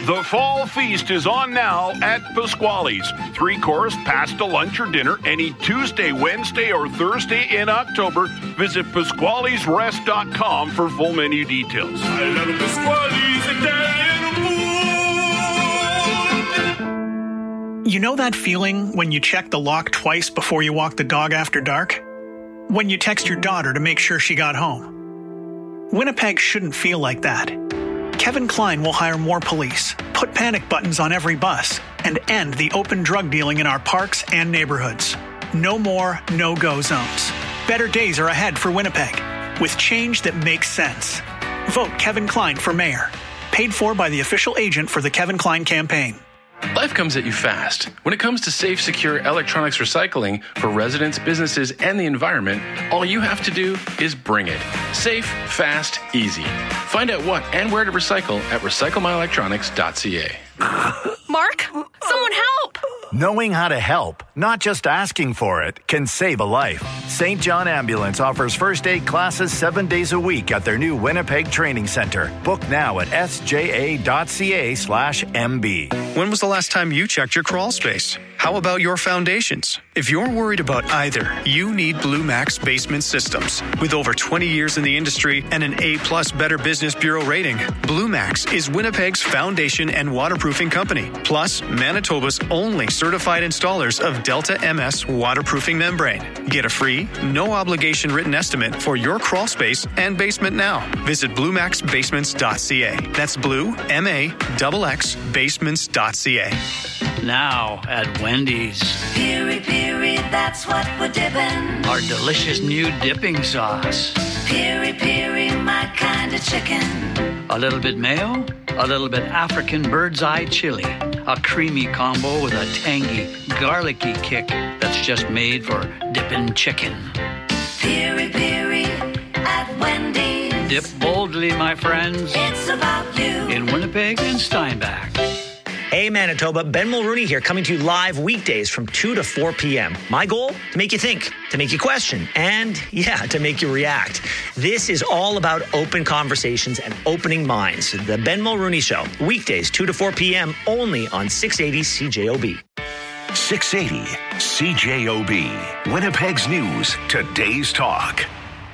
The Fall Feast is on now at Pasquale's. 3-course, pasta, lunch, or dinner any Tuesday, Wednesday, or Thursday in October. Visit Pasquale'sRest.com for full menu details. I love Pasquale's Italian food. You know that feeling when you check the lock twice before you walk the dog after dark? When you text your daughter to make sure she got home? Winnipeg shouldn't feel like that. Kevin Klein will hire more police, put panic buttons on every bus, and end the open drug dealing in our parks and neighborhoods. No more no-go zones. Better days are ahead for Winnipeg, with change that makes sense. Vote Kevin Klein for mayor. Paid for by the official agent for the Kevin Klein campaign. Life comes at you fast. When it comes to safe, secure electronics recycling for residents, businesses, and the environment, all you have to do is bring it. Safe, fast, easy. Find out what and where to recycle at recyclemyelectronics.ca. Mark, someone help! Knowing how to help, not just asking for it, can save a life. St. John Ambulance offers first aid classes 7 days a week at their new Winnipeg Training Center. Book now at sja.ca/MB. When was the last time you checked your crawl space? How about your foundations? If you're worried about either, you need Blue Max Basement Systems. With over 20 years in the industry and an A+ Better Business Bureau rating, Blue Max is Winnipeg's foundation and waterproofing company, plus Manitoba's only certified installers of Delta MS waterproofing membrane. Get a free, no-obligation written estimate for your crawl space and basement now. Visit BlueMaxBasements.ca. That's Blue, M-A-X-X, Basements.ca. Now at Wendy's. Piri Piri, that's what we're dipping. Our delicious new dipping sauce. Piri Piri, my kind of chicken. A little bit mayo, a little bit African bird's eye chili. A creamy combo with a tangy, garlicky kick that's just made for dipping chicken. Piri Piri at Wendy's. Dip boldly, my friends. It's about you. In Winnipeg and Steinbach. Hey Manitoba, Ben Mulrooney here, coming to you live weekdays from 2 to 4 p.m. My goal? To make you think, to make you question, and to make you react. This is all about open conversations and opening minds. The Ben Mulrooney Show, weekdays 2 to 4 p.m. only on 680 CJOB. 680 CJOB, Winnipeg's News, today's talk.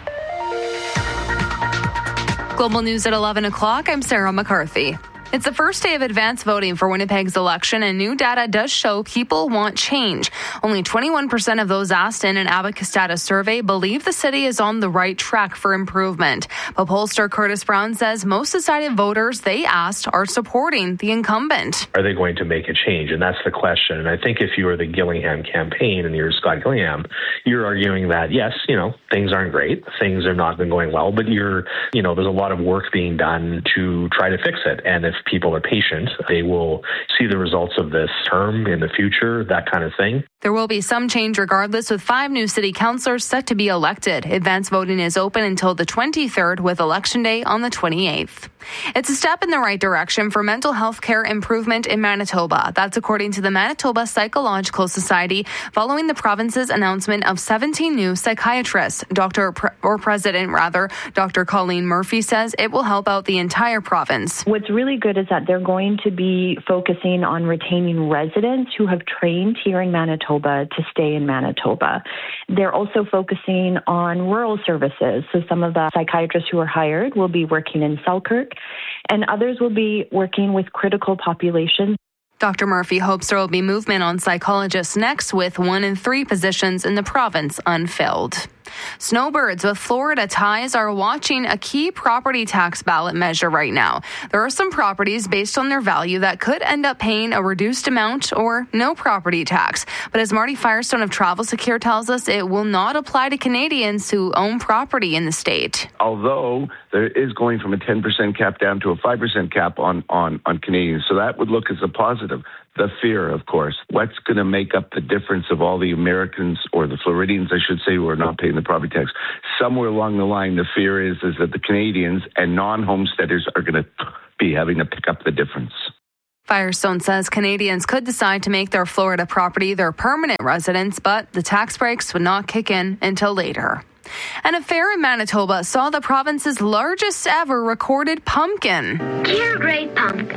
Global News at 11 o'clock, I'm Sarah McCarthy. It's the first day of advance voting for Winnipeg's election, and new data does show people want change. Only 21% of those asked in an Abacus data survey believe the city is on the right track for improvement. But pollster Curtis Brown says most decided voters they asked are supporting the incumbent. Are they going to make a change? And that's the question. And I think if you are the Gillingham campaign and you're Scott Gillingham, you're arguing that, yes, things aren't great. Things have not been going well, but there's a lot of work being done to try to fix it. And if people are patient, they will see the results of this term in the future, that kind of thing. There will be some change regardless, with 5 new city councillors set to be elected. Advance voting is open until the 23rd, with Election Day on the 28th. It's a step in the right direction for mental health care improvement in Manitoba. That's according to the Manitoba Psychological Society, following the province's announcement of 17 new psychiatrists. President Dr. Colleen Murphy says it will help out the entire province. What's really good is that they're going to be focusing on retaining residents who have trained here in Manitoba to stay in Manitoba. They're also focusing on rural services. So some of the psychiatrists who are hired will be working in Selkirk, and others will be working with critical populations. Dr. Murphy hopes there will be movement on psychologists next, with 1 in 3 positions in the province unfilled. Snowbirds with Florida ties are watching a key property tax ballot measure right now. There are some properties based on their value that could end up paying a reduced amount or no property tax. But as Marty Firestone of Travel Secure tells us, it will not apply to Canadians who own property in the state. Although there is going from a 10% cap down to a 5% cap on Canadians. So that would look as a positive. The fear, of course. What's going to make up the difference of all the Americans, or the Floridians, I should say, who are not paying the property tax? Somewhere along the line, the fear is that the Canadians and non-homesteaders are going to be having to pick up the difference. Firestone says Canadians could decide to make their Florida property their permanent residence, but the tax breaks would not kick in until later. And a fair in Manitoba saw the province's largest ever recorded pumpkin. Dear Great Pumpkin,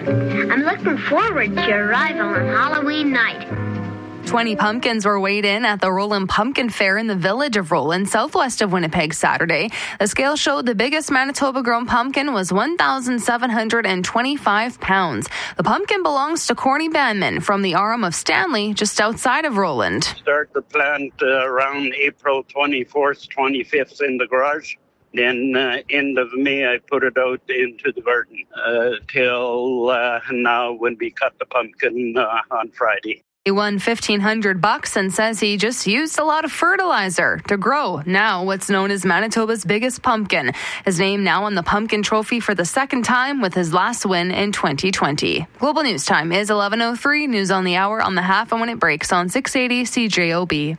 I'm looking forward to your arrival on Halloween night. 20 pumpkins were weighed in at the Roland Pumpkin Fair in the village of Roland, southwest of Winnipeg, Saturday. The scale showed the biggest Manitoba-grown pumpkin was 1,725 pounds. The pumpkin belongs to Corny Bandman from the Arm of Stanley, just outside of Roland. Start the plant around April 24th, 25th in the garage. Then end of May, I put it out into the garden till now when we cut the pumpkin on Friday. He won $1,500 and says he just used a lot of fertilizer to grow now what's known as Manitoba's biggest pumpkin. His name now on the pumpkin trophy for the second time with his last win in 2020. Global News Time is 11:03. News on the hour, on the half, and when it breaks on 680 CJOB.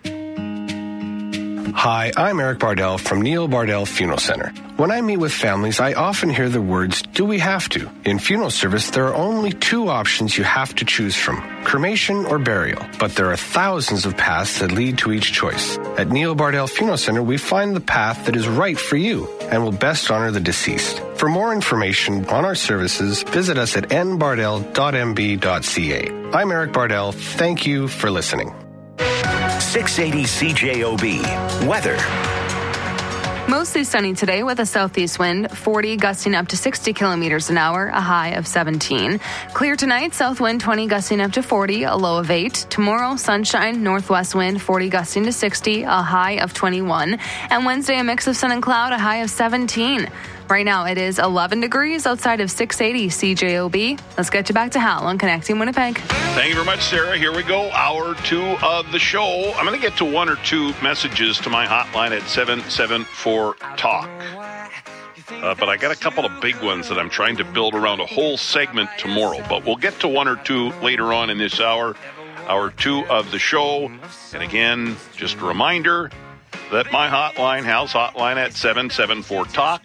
Hi, I'm Eric Bardell from Neil Bardell Funeral Center. When I meet with families, I often hear the words, do we have to? In funeral service, there are only two options you have to choose from, cremation or burial. But there are thousands of paths that lead to each choice. At Neil Bardell Funeral Center, we find the path that is right for you and will best honor the deceased. For more information on our services, visit us at nbardell.mb.ca. I'm Eric Bardell. Thank you for listening. 680 CJOB. Weather. Mostly sunny today with a southeast wind, 40 gusting up to 60 kilometers an hour, a high of 17. Clear tonight, south wind 20 gusting up to 40, a low of 8. Tomorrow, sunshine, northwest wind 40 gusting to 60, a high of 21. And Wednesday, a mix of sun and cloud, a high of 17. Right now, it is 11 degrees outside of 680 CJOB. Let's get you back to Hal on Connecting Winnipeg. Thank you very much, Sarah. Here we go. Hour 2 of the show. I'm going to get to one or two messages to my hotline at 774-TALK. But I got a couple of big ones that I'm trying to build around a whole segment tomorrow. But we'll get to one or two later on in this hour, hour 2 of the show. And again, just a reminder that my hotline, Hal's hotline at 774-TALK.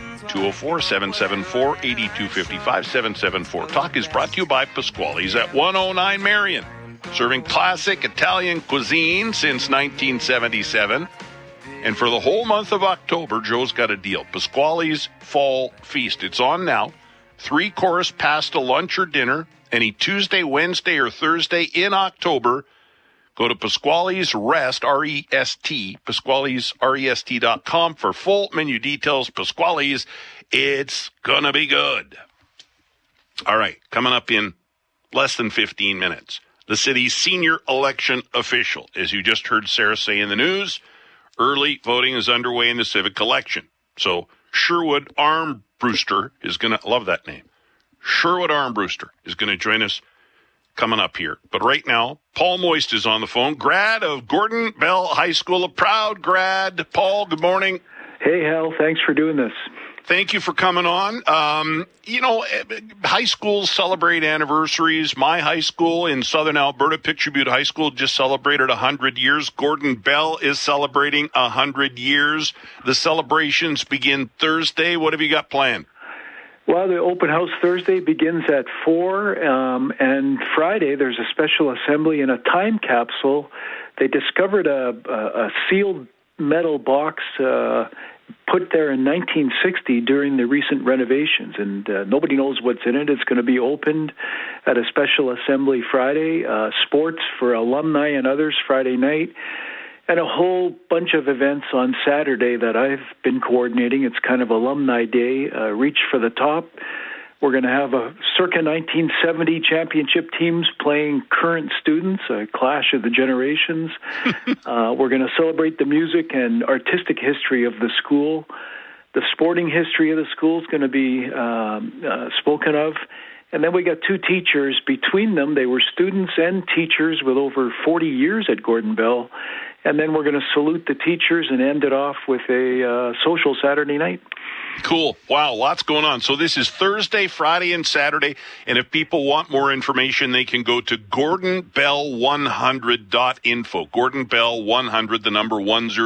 204-774-8255, 774-TALK is brought to you by Pasquale's at 109 Marion. Serving classic Italian cuisine since 1977. And for the whole month of October, Joe's got a deal. Pasquale's Fall Feast. It's on now. 3-course pasta lunch or dinner. Any Tuesday, Wednesday, or Thursday in October. Go to Pasquale's Rest, R-E-S-T, Pasquale'sREST.com for full menu details. Pasquale's, it's gonna be good. All right, coming up in less than 15 minutes. The city's senior election official. As you just heard Sarah say in the news, early voting is underway in the civic election. So Sherwood Armbruster is gonna, love that name. Sherwood Armbruster is gonna join us coming up here. But right now, Paul Moist is on the phone, grad of Gordon Bell High School, a proud grad. Paul, good morning. Hey, Hal, thanks for doing this. Thank you for coming on. High schools celebrate anniversaries. My high school in southern Alberta, Picture Butte High School, just celebrated 100 years. Gordon Bell is celebrating 100 years. The celebrations begin Thursday. What have you got planned? Well, the open house Thursday begins at 4, and Friday there's a special assembly in a time capsule. They discovered a sealed metal box put there in 1960 during the recent renovations, and nobody knows what's in it. It's going to be opened at a special assembly Friday, sports for alumni and others Friday night, and a whole bunch of events on Saturday that I've been coordinating. It's kind of Alumni Day, Reach for the Top. We're going to have a circa 1970 championship teams playing current students, a clash of the generations. We're going to celebrate the music and artistic history of the school. The sporting history of the school is going to be spoken of. And then we got 2 teachers. Between them, they were students and teachers with over 40 years at Gordon Bell. And then we're going to salute the teachers and end it off with a social Saturday night. Cool. Wow, lots going on. So this is Thursday, Friday, and Saturday. And if people want more information, they can go to GordonBell100.info. GordonBell100, the number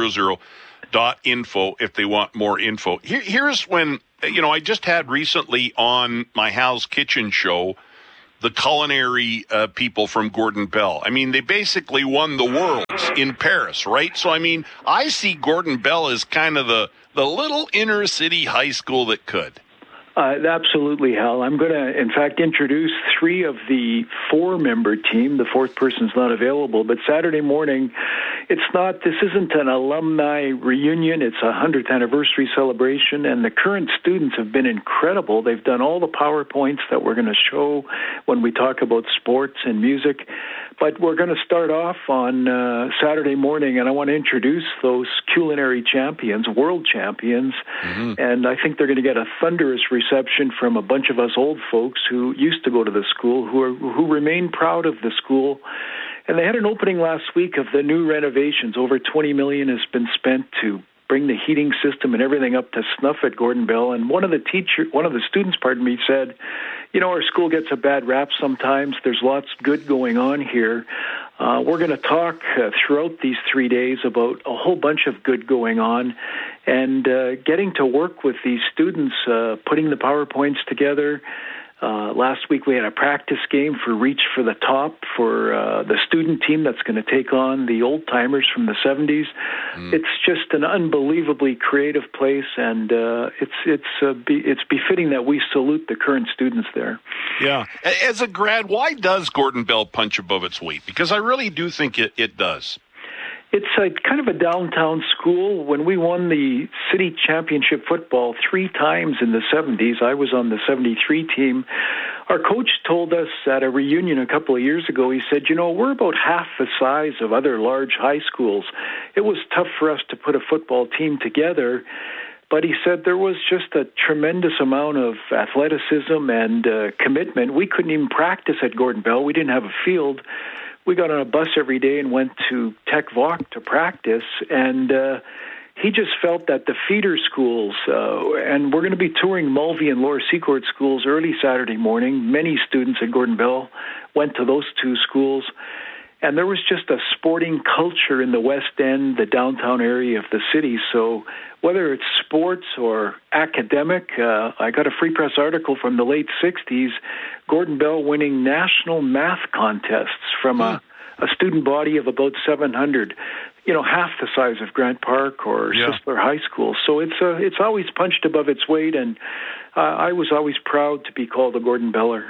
100.info if they want more info. Here's when, I just had recently on my Hal's Kitchen show the culinary people from Gordon Bell. I mean, they basically won the Worlds in Paris, right? So, I see Gordon Bell as kind of the little inner city high school that could. Absolutely, Hal. I'm going to, in fact, introduce 3 of the 4-member team. The 4th person's not available, but Saturday morning, this isn't an alumni reunion. It's a 100th anniversary celebration, and the current students have been incredible. They've done all the PowerPoints that we're going to show when we talk about sports and music. But we're going to start off on Saturday morning, and I want to introduce those culinary champions, world champions, and I think they're going to get a thunderous reception from a bunch of us old folks who used to go to the school, who remain proud of the school. And they had an opening last week of the new renovations. Over $20 million has been spent to bring the heating system and everything up to snuff at Gordon Bell. And one of the students, said, our school gets a bad rap sometimes. There's lots good going on here. We're going to talk throughout these 3 days about a whole bunch of good going on and getting to work with these students, putting the PowerPoints together. Last week we had a practice game for Reach for the Top for the student team that's going to take on the old-timers from the 70s. It's just an unbelievably creative place, and it's befitting that we salute the current students there. Yeah. As a grad, why does Gordon Bell punch above its weight? Because I really do think it does. It's kind of a downtown school. When we won the city championship football 3 times in the 70s, I was on the 73 team. Our coach told us at a reunion a couple of years ago, he said, we're about half the size of other large high schools. It was tough for us to put a football team together. But he said there was just a tremendous amount of athleticism and commitment. We couldn't even practice at Gordon Bell. We didn't have a field. We got on a bus every day and went to Tech Voc to practice, and he just felt that the feeder schools, and we're going to be touring Mulvey and Lower Seacourt schools early Saturday morning. Many students at Gordon Bell went to those 2 schools, and there was just a sporting culture in the West End, the downtown area of the city. So whether it's sports or academic, I got a Free Press article from the late 60s, Gordon Bell winning national math contests from a student body of about 700, half the size of Grant Park or Sisler High School. So it's always punched above its weight, and I was always proud to be called a Gordon Beller.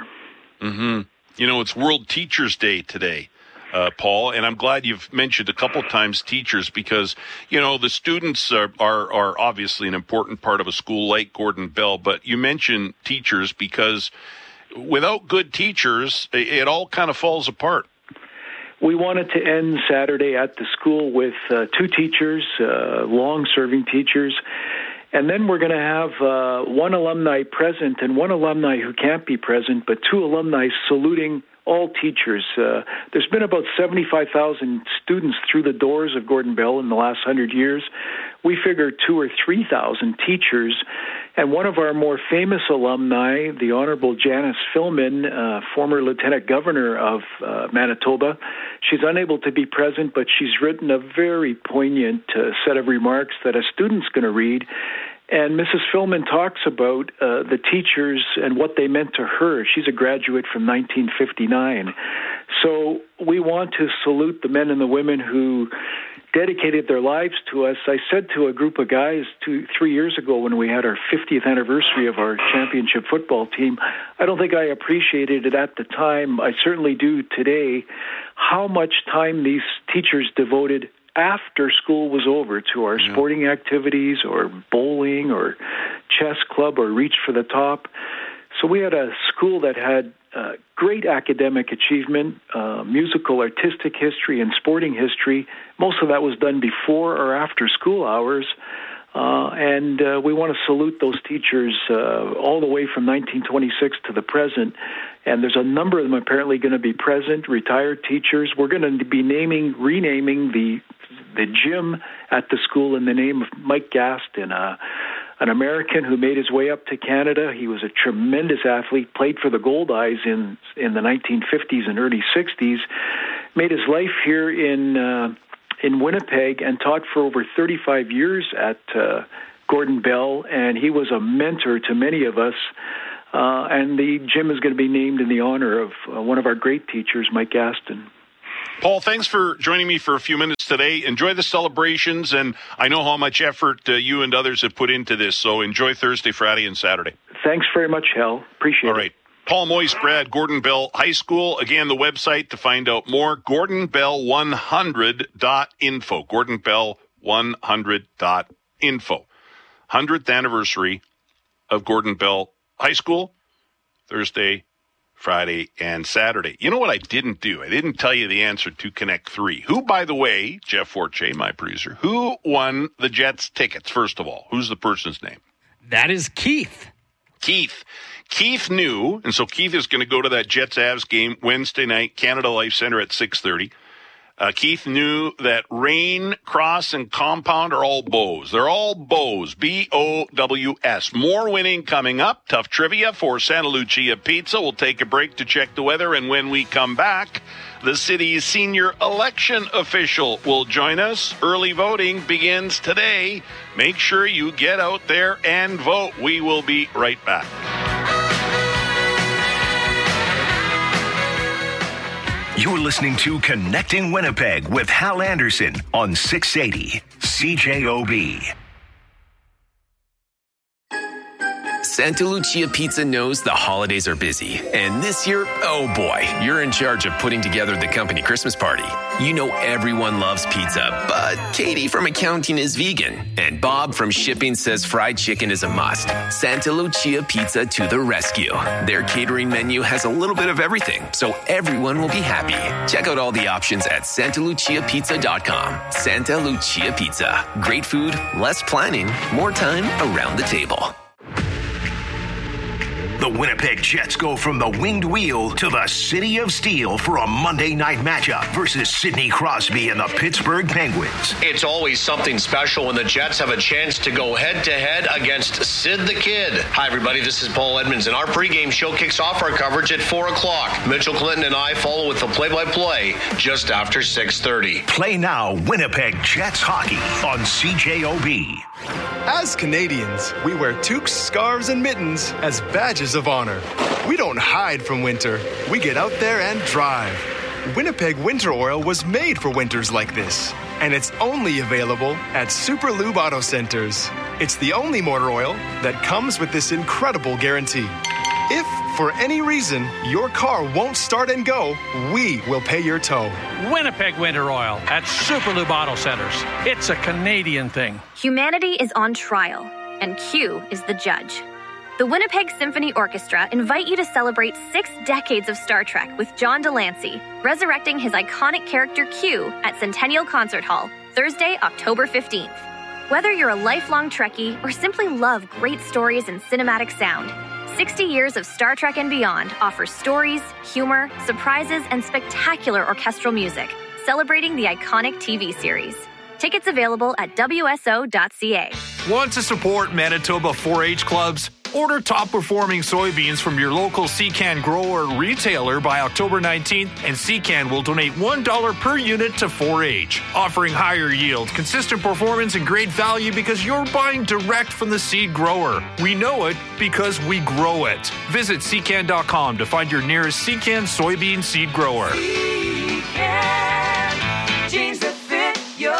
It's World Teachers Day today. Paul, and I'm glad you've mentioned a couple times teachers because, the students are obviously an important part of a school like Gordon Bell, but you mentioned teachers because without good teachers, it all kind of falls apart. We wanted to end Saturday at the school with 2 teachers, long-serving teachers, and then we're going to have 1 alumni present and 1 alumni who can't be present, but 2 alumni saluting all teachers. There's been about 75,000 students through the doors of Gordon Bell in the last 100 years. We figure 2,000 or 3,000 teachers. And one of our more famous alumni, the Honorable Janice Filman, former Lieutenant Governor of Manitoba, she's unable to be present, but she's written a very poignant set of remarks that a student's going to read. And Mrs. Filman talks about the teachers and what they meant to her. She's a graduate from 1959. So we want to salute the men and the women who dedicated their lives to us. I said to a group of guys 3 years ago when we had our 50th anniversary of our championship football team, I don't think I appreciated it at the time. I certainly do today, how much time these teachers devoted after school was over to our sporting activities or bowling or chess club or Reach for the Top. So we had a school that had great academic achievement, musical, artistic history, and sporting history. Most of that was done before or after school hours. And we want to salute those teachers all the way from 1926 to the present. And there's a number of them apparently going to be present, retired teachers. We're going to be renaming the gym at the school in the name of Mike Gaston, an American who made his way up to Canada. He was a tremendous athlete, played for the Goldeyes in the 1950s and early 60s, made his life here in Winnipeg and taught for over 35 years at Gordon Bell, and he was a mentor to many of us. And the gym is going to be named in the honor of one of our great teachers, Mike Gaston. Paul, thanks for joining me for a few minutes Jets today. Enjoy the celebrations, and I know how much effort you and others have put into this, so enjoy Thursday, Friday, and Saturday. Thanks very much, Hal. Appreciate it. All right. Paul Moist grad, Gordon Bell High School. Again, the website to find out more, gordonbell100.info. gordonbell100.info. 100th anniversary of Gordon Bell High School, Thursday, Friday, and Saturday. You know what I didn't do? I didn't tell you the answer to Connect 3. Who, by the way, Jeff Forche, my producer, who won the Jets tickets, first of all? Who's the person's name? That is Keith. Keith knew, and so Keith is going to go to that Jets-Avs game Wednesday night, Canada Life Center at 6:30. Keith knew that Rain, Cross, and Compound are all Bows. They're all Bows, B-O-W-S. More winning coming up. Tough trivia for Santa Lucia Pizza. We'll take a break to check the weather, and when we come back, the city's senior election official will join us. Early voting begins today. Make sure you get out there and vote. We will be right back. You're listening to Connecting Winnipeg with Hal Anderson on 680 CJOB. Santa Lucia Pizza knows the holidays are busy. And this year, oh boy, you're in charge of putting together the company Christmas party. You know everyone loves pizza, but Katie from accounting is vegan. And Bob from shipping says fried chicken is a must. Santa Lucia Pizza to the rescue. Their catering menu has a little bit of everything, so everyone will be happy. Check out all the options at santaluciapizza.com. Santa Lucia Pizza. Great food, less planning, more time around the table. The Winnipeg Jets go from the winged wheel to the City of Steel for a Monday night matchup versus Sidney Crosby and the Pittsburgh Penguins. It's always something special when the Jets have a chance to go head-to-head against Sid the Kid. Hi, everybody. This is Paul Edmonds, and our pregame show kicks off our coverage at 4 o'clock. Mitchell Clinton and I follow with the play-by-play just after 6:30. Play now Winnipeg Jets hockey on CJOB. As Canadians, we wear toques, scarves, and mittens as badges of honor. We don't hide from winter. We get out there and drive. Winnipeg Winter Oil was made for winters like this, and it's only available at Super Lube Auto Centers. It's the only motor oil that comes with this incredible guarantee. If, for any reason, your car won't start and go, we will pay your tow. Winnipeg Winter Oil at Super Lube Auto Centers. It's a Canadian thing. Humanity is on trial, and Q is the judge. The Winnipeg Symphony Orchestra invite you to celebrate 6 decades of Star Trek with John Delancey, resurrecting his iconic character Q at Centennial Concert Hall, Thursday, October 15th. Whether you're a lifelong Trekkie or simply love great stories and cinematic sound, 60 years of Star Trek and Beyond offers stories, humor, surprises, and spectacular orchestral music, celebrating the iconic TV series. Tickets available at WSO.ca. Want to support Manitoba 4-H clubs? Order top-performing soybeans from your local Secan grower retailer by October 19th, and Secan will donate $1 per unit to 4-H, offering higher yield, consistent performance, and great value because you're buying direct from the seed grower. We know it because we grow it. Visit Secan.com to find your nearest Secan soybean seed grower. Secan, jeans that fit your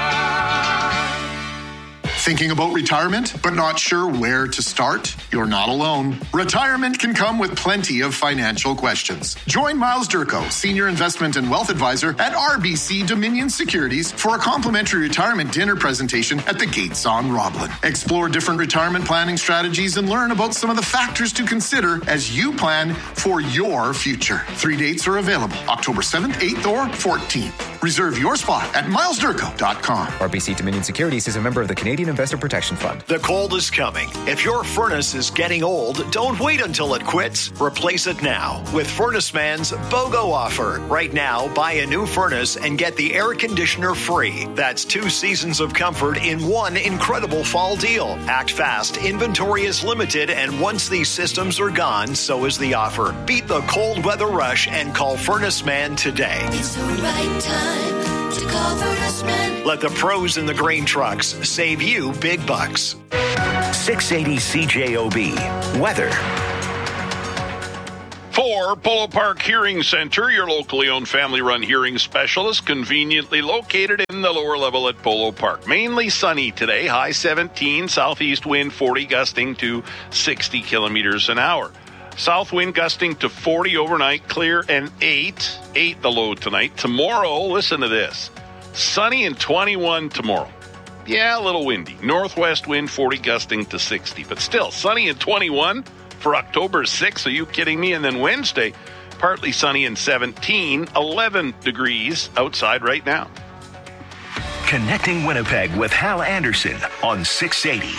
Thinking about retirement, but not sure where to start? You're not alone. Retirement can come with plenty of financial questions. Join Miles Durko, Senior Investment and Wealth Advisor at RBC Dominion Securities for a complimentary retirement dinner presentation at the Gates on Roblin. Explore different retirement planning strategies and learn about some of the factors to consider as you plan for your future. 3 dates are available, October 7th, 8th, or 14th. Reserve your spot at milesdurko.com. RBC Dominion Securities is a member of the Canadian Investor Protection Fund. The cold is coming. If your furnace is getting old, don't wait until it quits. Replace it now with Furnace Man's BOGO offer. Right now, buy a new furnace and get the air conditioner free. That's 2 seasons of comfort in one incredible fall deal. Act fast. Inventory is limited, and once these systems are gone, so is the offer. Beat the cold weather rush and call Furnace Man today. It's the right time to call Furnace Man. Let the pros in the grain trucks save you big bucks. 680 CJOB. Weather. For Polo Park Hearing Center, your locally owned family-run hearing specialist, conveniently located in on the lower level at Polo Park. Mainly sunny today, high 17, southeast wind 40 gusting to 60 kilometers an hour. South wind gusting to 40 overnight, clear and 8 the low tonight. Tomorrow, listen to this, sunny and 21 tomorrow. Yeah, a little windy. Northwest wind 40 gusting to 60, but still sunny and 21 for October 6th. Are you kidding me? And then Wednesday, partly sunny and 17, 11 degrees outside right now. Connecting Winnipeg with Hal Anderson on 680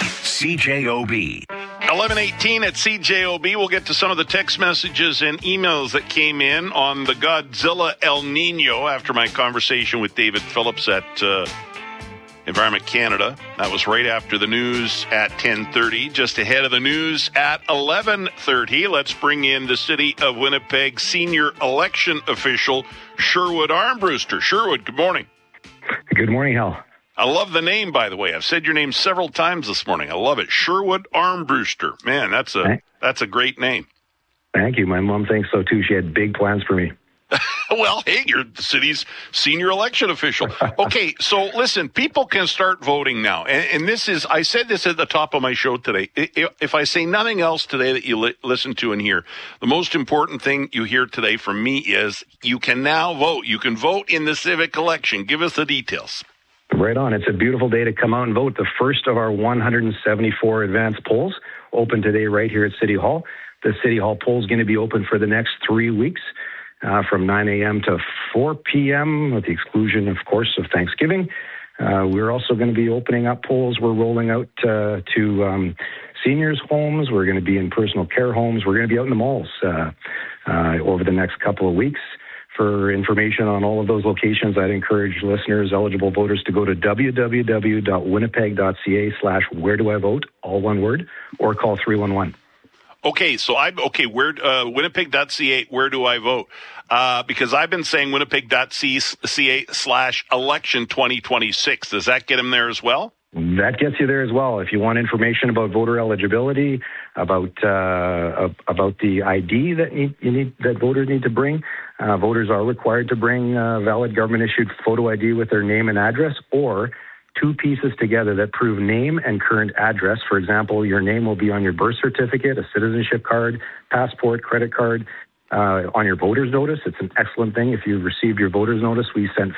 CJOB. 11:18 at CJOB. We'll get to some of the text messages and emails that came in on the Godzilla El Nino after my conversation with David Phillips at Environment Canada. That was right after the news at 10:30. Just ahead of the news at 11:30. Let's bring in the City of Winnipeg senior election official, Sherwood Armbruster. Sherwood, good morning. Good morning, Hal. I love the name, by the way. I've said your name several times this morning. I love it. Sherwood Armbruster. Man, that's a great name. Thank you. My mom thinks so, too. She had big plans for me. Well, hey, you're the city's senior election official. Okay, so listen, people can start voting now. And this is, I said this at the top of my show today. If I say nothing else today that you listen to and hear, the most important thing you hear today from me is you can now vote. You can vote in the civic election. Give us the details. Right on. It's a beautiful day to come out and vote. The first of our 174 advanced polls open today right here at City Hall. The City Hall poll is going to be open for the next 3 weeks from 9 a.m. to 4 p.m. with the exclusion, of course, of Thanksgiving. We're also going to be opening up polls. We're rolling out to seniors' homes. We're going to be in personal care homes. We're going to be out in the malls over the next couple of weeks. For information on all of those locations, I'd encourage listeners, eligible voters, to go to www.winnipeg.ca/where-do-I-vote, all one word, or call 311. Okay, so winnipeg.ca, where do I vote? Because I've been saying winnipeg.ca/election 2026. Does that get them there as well? That gets you there as well. If you want information about voter eligibility, about the ID that voters need to bring, voters are required to bring valid government-issued photo ID with their name and address, or two pieces together that prove name and current address. For example, your name will be on your birth certificate, a citizenship card, passport, credit card, on your voter's notice. It's an excellent thing. If you received your voter's notice, we sent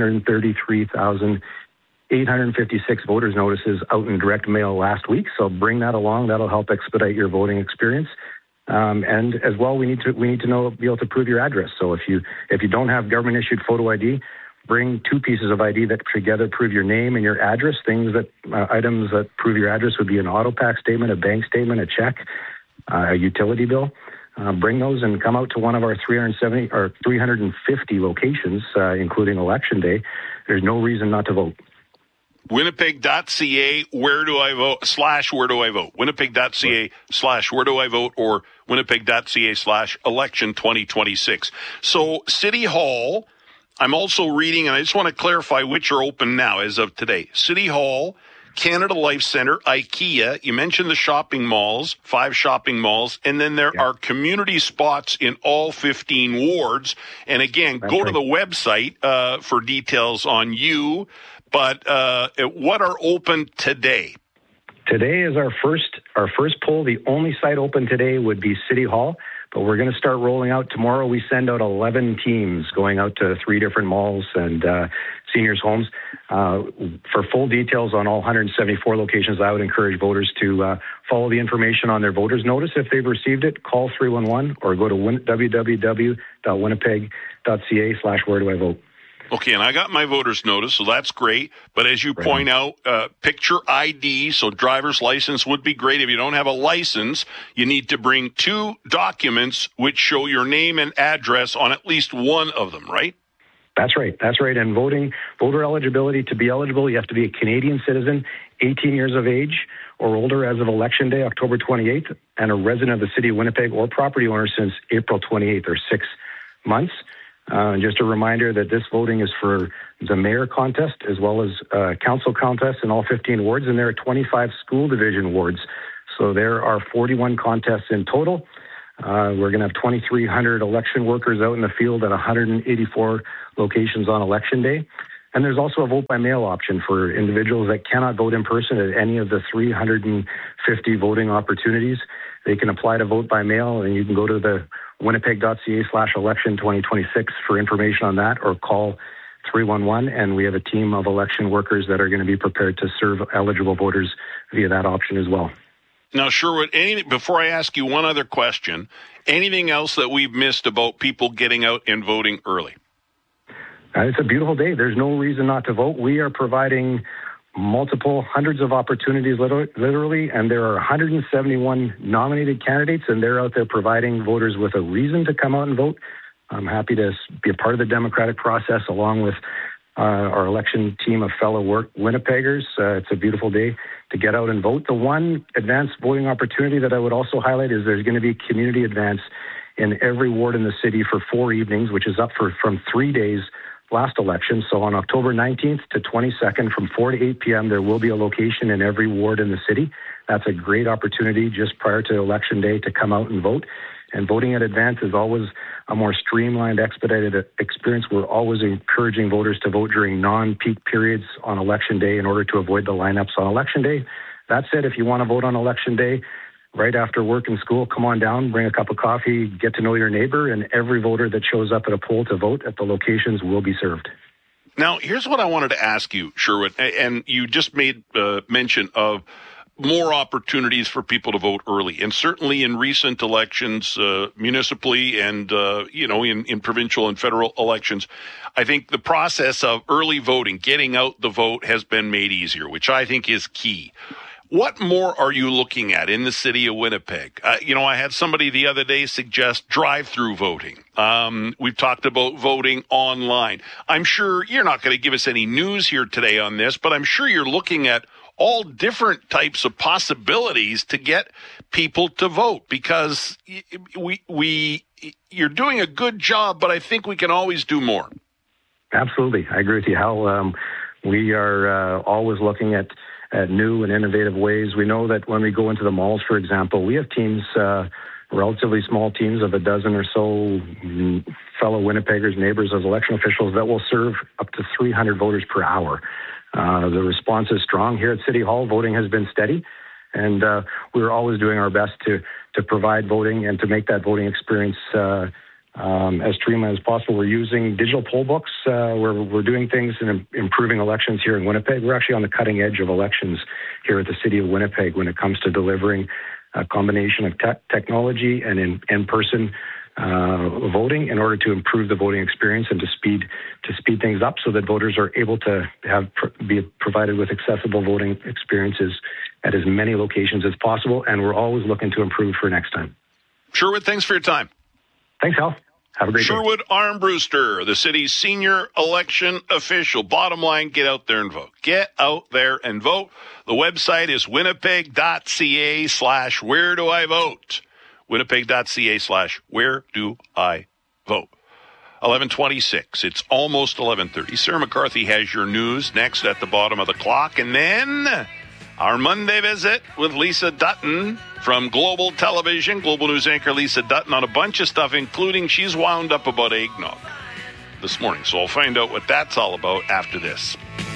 533,856 voters' notices out in direct mail last week. So bring that along. That'll help expedite your voting experience. And as well, we need to be able to prove your address. So if you don't have government issued photo ID, bring two pieces of ID that together prove your name and your address. Items that prove your address would be an autopack statement, a bank statement, a check, a utility bill. Bring those and come out to one of our 350 locations, including Election Day. There's no reason not to vote. Winnipeg.ca, where do I vote, /where do I vote? Winnipeg.ca /where do I vote, or Winnipeg.ca /election 2026. So City Hall, I'm also reading, and I just want to clarify which are open now as of today. City Hall, Canada Life Centre, IKEA, you mentioned the shopping malls, 5 shopping malls, and then there are community spots in all 15 wards. And again, go to the website for details on you. But what are open today? Today is our first poll. The only site open today would be City Hall, but we're going to start rolling out tomorrow. We send out 11 teams going out to 3 different malls and seniors' homes. For full details on all 174 locations, I would encourage voters to follow the information on their voter's notice. If they've received it, call 311 or go to www.winnipeg.ca/where-do-I-vote. Okay, and I got my voter's notice, so that's great. But as you point out, picture ID, so driver's license would be great. If you don't have a license, you need to bring 2 documents which show your name and address on at least one of them, right? That's right. And voter eligibility, to be eligible, you have to be a Canadian citizen, 18 years of age or older as of Election Day, October 28th, and a resident of the City of Winnipeg or property owner since April 28th or 6 months. Just a reminder that this voting is for the mayor contest as well as council contests in all 15 wards, and there are 25 school division wards. So there are 41 contests in total. We're going to have 2,300 election workers out in the field at 184 locations on Election Day. And there's also a vote by mail option for individuals that cannot vote in person at any of the 350 voting opportunities. They can apply to vote by mail, and you can go to the winnipeg.ca/election 2026 for information on that, or call 311, and we have a team of election workers that are going to be prepared to serve eligible voters via that option as well. Now, Sherwood, before I ask you one other question, anything else that we've missed about people getting out and voting early? It's a beautiful day. There's no reason not to vote. We are providing hundreds of opportunities literally, and there are 171 nominated candidates, and they're out there providing voters with a reason to come out and vote. I'm happy to be a part of the democratic process along with our election team of fellow Winnipeggers. It's a beautiful day to get out and vote. The one advanced voting opportunity that I would also highlight is there's going to be community advance in every ward in the city for 4 evenings, which is up from 3 days last election. So on October 19th to 22nd from 4 to 8 p.m., there will be a location in every ward in the city. That's a great opportunity just prior to Election Day to come out and vote. And voting in advance is always a more streamlined, expedited experience. We're always encouraging voters to vote during non-peak periods on Election Day in order to avoid the lineups on Election Day. That said, if you want to vote on Election Day, right after work and school, come on down, bring a cup of coffee, get to know your neighbor, and every voter that shows up at a poll to vote at the locations will be served. Now, here's what I wanted to ask you, Sherwood, and you just made mention of more opportunities for people to vote early. And certainly in recent elections, municipally and, in provincial and federal elections, I think the process of early voting, getting out the vote, has been made easier, which I think is key. What more are you looking at in the city of Winnipeg? I had somebody the other day suggest drive-through voting. We've talked about voting online. I'm sure you're not going to give us any news here today on this, but I'm sure you're looking at all different types of possibilities to get people to vote, because you're doing a good job, but I think we can always do more. Absolutely. I agree with you, Hal. We are always looking at new and innovative ways. We know that when we go into the malls, for example, we have teams, relatively small teams of a dozen or so fellow Winnipeggers, neighbors as election officials that will serve up to 300 voters per hour. The response is strong here at City Hall. Voting has been steady, and we're always doing our best to provide voting and to make that voting experience as streamlined as possible. We're using digital poll books. We're doing things and improving elections here in Winnipeg. We're actually on the cutting edge of elections here at the City of Winnipeg when it comes to delivering a combination of technology and in-person voting in order to improve the voting experience and to speed things up so that voters are able to be provided with accessible voting experiences at as many locations as possible. And we're always looking to improve for next time. Sherwood, thanks for your time. Thanks, Hal. Have a great day. Sherwood Armbruster, the city's senior election official. Bottom line, get out there and vote. Get out there and vote. The website is winnipeg.ca/where do I vote. winnipeg.ca/where do I vote. 11:26. It's almost 11:30. Sarah McCarthy has your news next at the bottom of the clock. And then our Monday visit with Lisa Dutton from Global Television. Global News anchor Lisa Dutton on a bunch of stuff, including she's wound up about eggnog this morning. So I'll find out what that's all about after this.